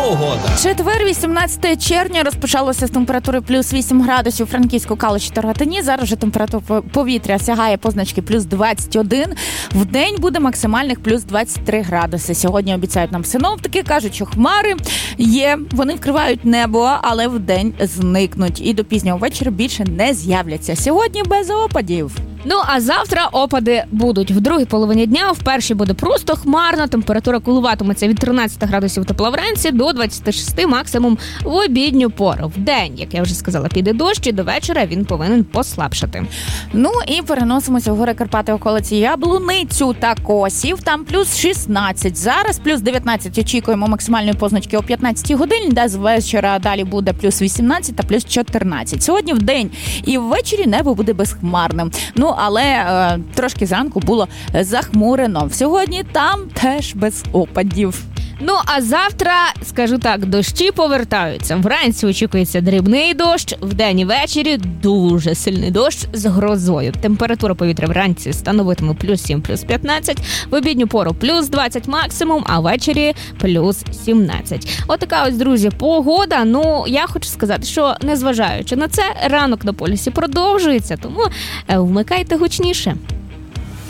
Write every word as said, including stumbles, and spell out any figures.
погода. Четвер, вісімнадцяте червня, розпочалося з температури плюс вісім градусів у Франківську, Калуші та Рогатині. Зараз же температура повітря сягає позначки плюс двадцять один. В день буде максимальних плюс двадцять три градуси. Сьогодні обіцяють нам синоптики, кажуть, що хмари є, вони вкривають небо, але в день зникнуть. І до пізнього вечора більше не з'являться. Сьогодні без опадів. Ну, а завтра опади будуть. В другій половині дня, в першій буде просто хмарно, температура коливатиметься від тринадцяти градусів тепла вранці до двадцяти шести максимум в обідню пору. В день, як я вже сказала, піде дощ, і до вечора він повинен послабшати. Ну і переносимося в гори Карпати, околиці Яблуницю та Косів. Там плюс шістнадцять. Зараз плюс дев'ятнадцять очікуємо максимальної позначки о п'ятнадцятій годині, де з вечора далі буде плюс вісімнадцять та плюс чотирнадцять. Сьогодні в день і ввечері небо буде безхмарним. Ну, але е, трошки зранку було захмурено. Сьогодні там теж без опадів. Ну, а завтра, скажу так, дощі повертаються. Вранці очікується дрібний дощ, вдень і ввечері дуже сильний дощ з грозою. Температура повітря вранці становитиме плюс сім, плюс п'ятнадцять, в обідню пору плюс двадцять максимум, а ввечері плюс сімнадцять. Отака ось, друзі, погода. Ну, я хочу сказати, що незважаючи на це, ранок на полюсі продовжується, тому вмикайте гучніше.